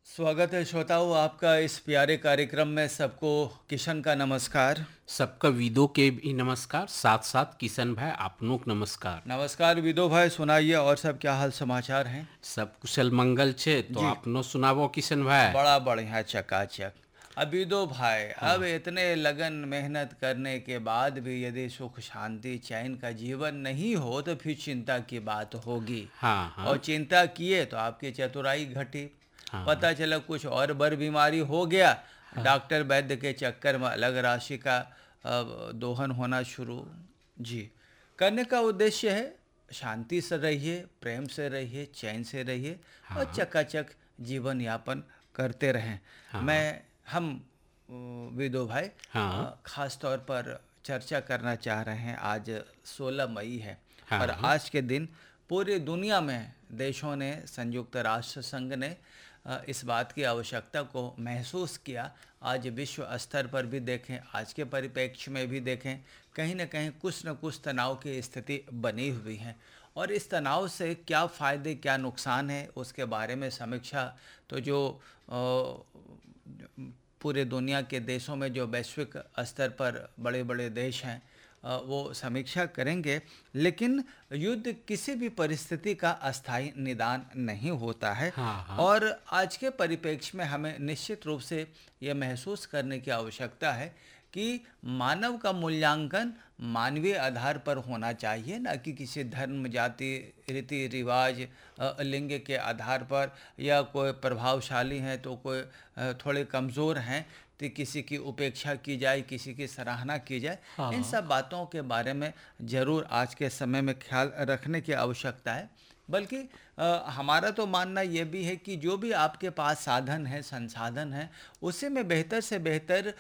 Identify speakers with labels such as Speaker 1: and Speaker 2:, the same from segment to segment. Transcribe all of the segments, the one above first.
Speaker 1: स्वागत है श्रोताओं आपका इस प्यारे कार्यक्रम में। सबको किशन का नमस्कार।
Speaker 2: सबका विदो के भी नमस्कार, साथ साथ किशन भाई आपनों को नमस्कार।
Speaker 1: नमस्कार विदो भाई, सुनाइए और सब क्या हाल समाचार हैं।
Speaker 2: सब कुशल मंगल छे तो
Speaker 1: जी,
Speaker 2: आपनो सुनावो किशन भाई।
Speaker 1: बड़ा बढ़िया चकाचक। अब विदो भाई, अब
Speaker 2: हाँ
Speaker 1: इतने लगन मेहनत करने के बाद भी यदि सुख शांति चैन का जीवन नहीं हो तो फिर चिंता की बात होगी।
Speaker 2: हाँ
Speaker 1: और
Speaker 2: हाँ
Speaker 1: चिंता किए तो आपकी चतुराई घटी।
Speaker 2: हाँ
Speaker 1: पता चला कुछ और बर बीमारी हो गया,
Speaker 2: हाँ
Speaker 1: डॉक्टर वैद्य के चक्कर में अलग राशि का दोहन होना शुरू। जी, करने का उद्देश्य है शांति से रहिए, प्रेम से रहिए, चैन से रहिए और
Speaker 2: हाँ
Speaker 1: चकाचक जीवन यापन करते रहें।
Speaker 2: हाँ
Speaker 1: मैं हम विदो भाई
Speaker 2: हाँ
Speaker 1: खास तौर पर चर्चा करना चाह रहे हैं। आज 16 मई है और
Speaker 2: हाँ
Speaker 1: आज के दिन पूरी दुनिया में देशों ने, संयुक्त राष्ट्र संघ ने इस बात की आवश्यकता को महसूस किया। आज विश्व स्तर पर भी देखें, आज के परिप्रेक्ष्य में भी देखें, कहीं न कहीं कुछ न कुछ तनाव की स्थिति बनी हुई है और इस तनाव से क्या फ़ायदे क्या नुकसान है उसके बारे में समीक्षा तो जो पूरे दुनिया के देशों में जो वैश्विक स्तर पर बड़े बड़े देश हैं वो समीक्षा करेंगे। लेकिन युद्ध किसी भी परिस्थिति का अस्थायी निदान नहीं होता है
Speaker 2: हाँ हाँ
Speaker 1: और आज के परिप्रेक्ष्य में हमें निश्चित रूप से ये महसूस करने की आवश्यकता है कि मानव का मूल्यांकन मानवीय आधार पर होना चाहिए, ना कि किसी धर्म, जाति, रीति रिवाज, लिंग के आधार पर, या कोई प्रभावशाली हैं तो कोई थोड़े कमज़ोर हैं तो किसी की उपेक्षा की जाए, किसी की सराहना की जाए। इन
Speaker 2: हाँ
Speaker 1: सब बातों के बारे में ज़रूर आज के समय में ख्याल रखने की आवश्यकता है। बल्कि हमारा तो मानना ये भी है कि जो भी आपके पास साधन है, संसाधन है, उसी में बेहतर से बेहतर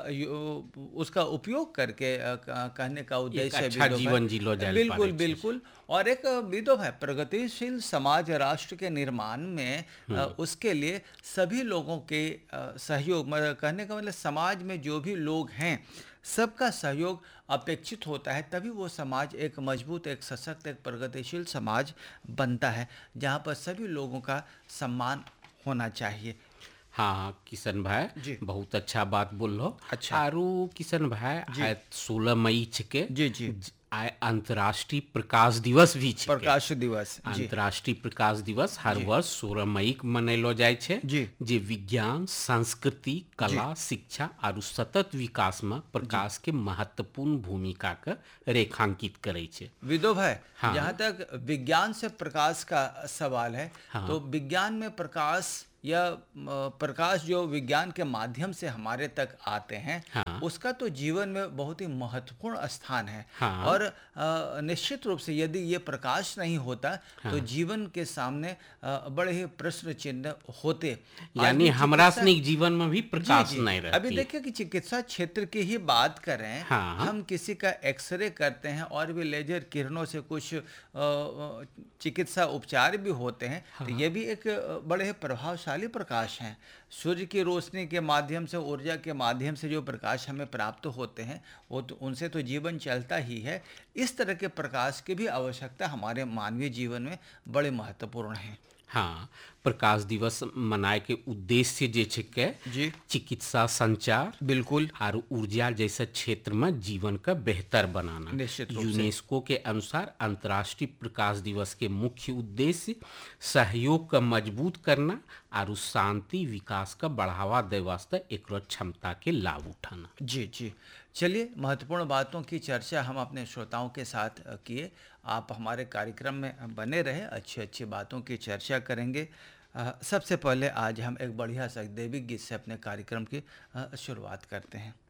Speaker 1: उसका उपयोग करके कहने का
Speaker 2: एक
Speaker 1: उद्देश्य
Speaker 2: अच्छा
Speaker 1: विदो
Speaker 2: जीवन
Speaker 1: है।
Speaker 2: जिलो जाए
Speaker 1: बिल्कुल
Speaker 2: पारे छे।
Speaker 1: बिल्कुल। और एक विदो है प्रगतिशील समाज राष्ट्र के निर्माण में उसके लिए सभी लोगों के सहयोग, मतलब कहने का मतलब समाज में जो भी लोग हैं सबका सहयोग अपेक्षित होता है, तभी वो समाज एक मजबूत, एक सशक्त, एक प्रगतिशील समाज बनता है जहाँ पर सभी लोगों का सम्मान होना चाहिए।
Speaker 2: हाँ हाँ किशन भाई,
Speaker 1: जी,
Speaker 2: बहुत अच्छा बात बोल लो।
Speaker 1: अच्छा।
Speaker 2: आरू किशन भाई,
Speaker 1: जी
Speaker 2: आज 16 मई छिके।
Speaker 1: जी जी,
Speaker 2: आय अंतर्राष्ट्रीय प्रकाश दिवस भी छिके।
Speaker 1: प्रकाश दिवस। जी
Speaker 2: अंतर्राष्ट्रीय प्रकाश दिवस हर
Speaker 1: जी
Speaker 2: वर्ष 16 मई के मनैलो जाय छे।
Speaker 1: जी
Speaker 2: जे विज्ञान, संस्कृति,
Speaker 1: जी
Speaker 2: कला, शिक्षा और सतत विकास में
Speaker 1: जी।
Speaker 2: प्रकाश के महत्वपूर्ण भूमिका के रेखांकित करे छे।
Speaker 1: विदो भाई, जहाँ
Speaker 2: हाँ
Speaker 1: तक विज्ञान से प्रकाश का सवाल है
Speaker 2: हाँ
Speaker 1: तो विज्ञान में प्रकाश या प्रकाश जो विज्ञान के माध्यम से हमारे तक आते हैं
Speaker 2: हाँ
Speaker 1: उसका तो जीवन में बहुत ही महत्वपूर्ण स्थान है।
Speaker 2: हाँ
Speaker 1: और निश्चित रूप से यदि ये प्रकाश नहीं होता तो
Speaker 2: हाँ
Speaker 1: जीवन के सामने बड़े ही प्रश्न चिन्ह होते। आज
Speaker 2: यानी
Speaker 1: भी
Speaker 2: हमरा
Speaker 1: चिकित्सा,
Speaker 2: सनिक जीवन में भी
Speaker 1: जी
Speaker 2: प्रकाश
Speaker 1: जी,
Speaker 2: नहीं
Speaker 1: अभी
Speaker 2: रहती।
Speaker 1: देखिए कि चिकित्सा क्षेत्र की ही बात करें,
Speaker 2: हाँ
Speaker 1: हम किसी का एक्सरे करते हैं और भी लेजर किरणों से कुछ चिकित्सा उपचार भी होते हैं, तो
Speaker 2: हाँ
Speaker 1: ये भी एक बड़े ही प्रभावशाली प्रकाश हैं। सूर्य की रोशनी के माध्यम से, ऊर्जा के माध्यम से जो प्रकाश हमें प्राप्त होते हैं वो तो उनसे तो जीवन चलता ही है। इस तरह के प्रकाश की भी आवश्यकता हमारे मानवीय जीवन में बड़े महत्वपूर्ण है।
Speaker 2: हाँ, प्रकाश दिवस मनाए के उद्देश्य जे छिके
Speaker 1: जी
Speaker 2: चिकित्सा, संचार
Speaker 1: बिल्कुल,
Speaker 2: और ऊर्जा जैसे क्षेत्र में जीवन का बेहतर बनाना।
Speaker 1: निश्चित रूप से।
Speaker 2: यूनेस्को के अनुसार अंतर्राष्ट्रीय प्रकाश दिवस के मुख्य उद्देश्य सहयोग का मजबूत करना और शांति विकास का बढ़ावा दे वास्ते एक क्षमता के लाभ उठाना।
Speaker 1: जी जी, चलिए महत्वपूर्ण बातों की चर्चा हम अपने श्रोताओं के साथ किए। आप हमारे कार्यक्रम में बने रहे, अच्छी अच्छी बातों की चर्चा करेंगे। सबसे पहले आज हम एक बढ़िया सा दैविक गीत से अपने कार्यक्रम की शुरुआत करते हैं।